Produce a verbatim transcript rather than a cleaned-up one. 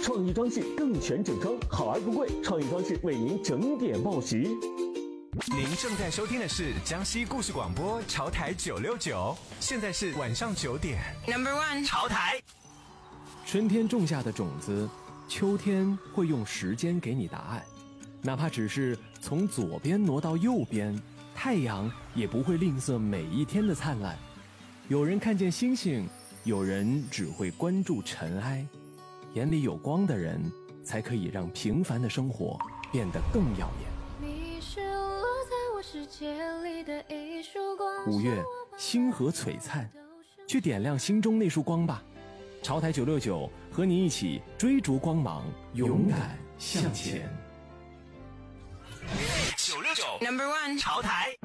创意装饰更全整装，好而不贵。创意装饰为您整点报时。 您正在收听的是江西故事广播潮台九六九，现在是晚上九点。Number one 潮台。 春天种下的种子，秋天会用时间给你答案。哪怕只是从左边挪到右边，太阳也不会吝啬每一天的灿烂。有人看见星星，有人只会关注尘埃。眼里有光的人，才可以让平凡的生活变得更耀眼。 你是落在我世界里的一束光。 五月，星河璀璨，去点亮心中那束光吧。潮台九六九和你一起追逐光芒，勇敢向前。 九六九 Number one 潮台。